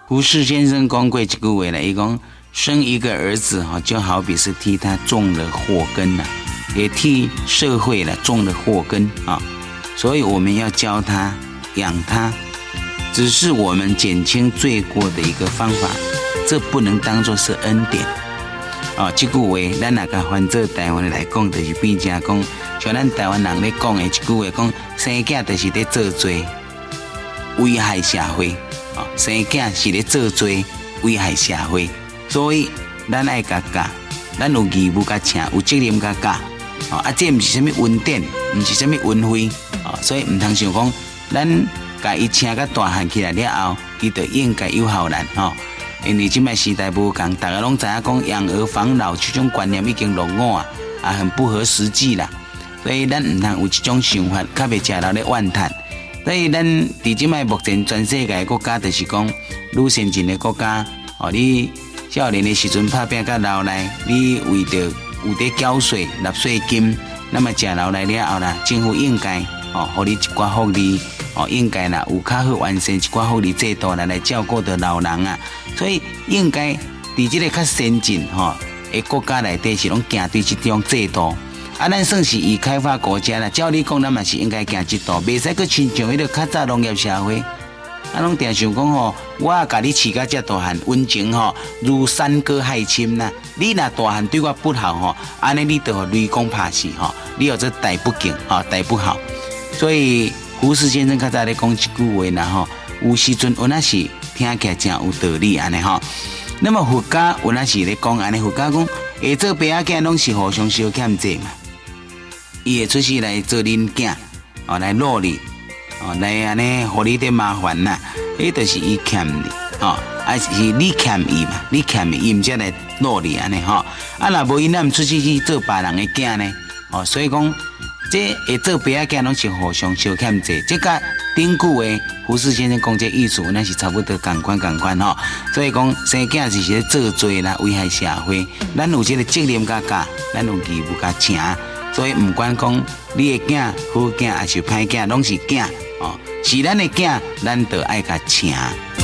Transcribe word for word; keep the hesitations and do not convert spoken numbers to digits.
胡适先生讲过一句话啦，伊讲生一个儿子哈，就好比是替他种了祸根呐，也替社会了种了祸根啊。所以我们要教他、养他，只是我们减轻罪过的一个方法，这不能当作是恩典。哦，这句话咱若甲翻做台湾来讲，就是变成讲，像咱台湾人咧讲的一句话，讲生囝就是咧做罪，危害社会。哦，生囝是咧做罪，危害社会。所以咱爱甲教，咱有义务甲请，有责任甲教。哦，啊，这毋是啥物恩典，毋是啥物恩惠。哦，所以毋通想讲，咱甲伊请甲大汉起来了后，伊就应该有效咱。吼、哦。因为即摆时代无共，大家拢知影讲养儿防老这种观念已经落伍啊，啊很不合实际啦。所以咱唔通有这种想法，较袂食到咧怨叹。所以咱伫即摆目前全世界国家，就是讲愈先进的国家，哦，你少年的时阵拍拼到老来，你为着有得缴税纳税金，那么食老来了后啦，政府应该哦，互你一寡福利。哦，应该啦，有较好完善一寡福利制度来来照顾到老人啊，所以应该伫即个较先进吼的国家内底是拢行对即种制度。啊，咱算是已开发国家啦，照理讲咱嘛是应该行即道，袂使去亲像迄个较早农业社会。啊，拢定想讲吼，我甲你饲甲遮大汉，温情吼如山割害亲呐。你若大汉对我不好吼，安尼你就互雷公拍死吼，你有这待不敬吼，待不好，所以。胡适先生较早咧讲一句话啦吼，有时阵有那是听起来真有道理安尼吼。那么佛家有那是咧讲安尼，佛家讲下做爸仔囝拢是互相相欠债嘛，伊会出世来做恁囝，哦来努力，哦来安尼互你点麻烦呐，迄就是伊欠你，哦，啊是你欠伊嘛，你欠伊，伊毋则来努力安尼吼。啊若无伊哪毋出世去做别人的囝呢？哦，所以讲。这会做爸仔囝拢是互相相欠债，这甲顶句的胡适先生讲这意思，那是差不多同款同款吼。所以讲生囝是咧做罪啦，危害社会，咱有这个责任甲教，咱有义务甲请。所以唔管讲你的囝好囝还是歹囝，拢是囝哦，是咱的囝，咱就爱甲请